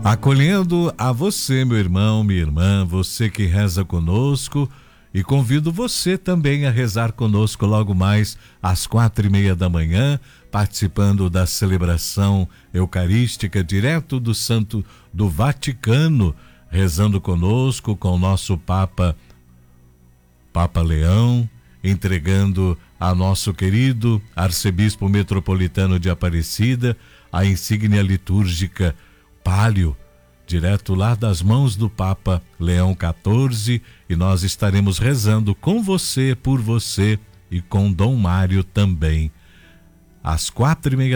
Acolhendo a você, meu irmão, minha irmã, você que reza conosco, e convido você também a rezar conosco logo mais às 4:30 da manhã, participando da celebração eucarística direto do Santo do Vaticano, rezando conosco com o nosso Papa Leão, entregando a nosso querido arcebispo metropolitano de Aparecida a insígnia litúrgica Pálio, direto lá das mãos do Papa Leão XIV, e nós estaremos rezando com você, por você e com Dom Mário também. Às 4:30